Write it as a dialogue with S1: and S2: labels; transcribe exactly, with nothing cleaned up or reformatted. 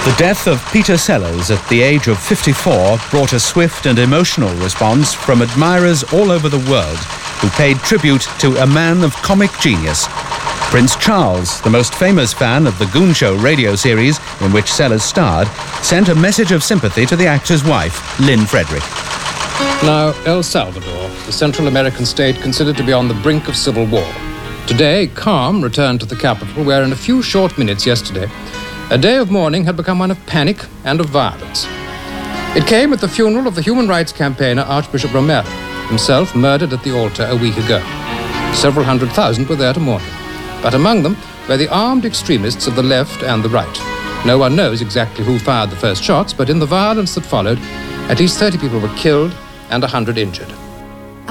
S1: The death of Peter Sellers at the age of fifty-four brought a swift and emotional response from admirers all over the world who paid tribute to a man of comic genius. Prince Charles, the most famous fan of the Goon Show radio series in which Sellers starred, sent a message of sympathy to the actor's wife, Lynn Frederick.
S2: Now, El Salvador, the Central American state considered to be on the brink of civil war. Today, calm returned to the capital, where in a few short minutes yesterday, a day of mourning had become one of panic and of violence. It came at the funeral of the human rights campaigner Archbishop Romero, himself murdered at the altar a week ago. Several hundred thousand were there to mourn him, but among them were the armed extremists of the left and the right. No one knows exactly who fired the first shots, but in the violence that followed, at least thirty people were killed and a hundred injured.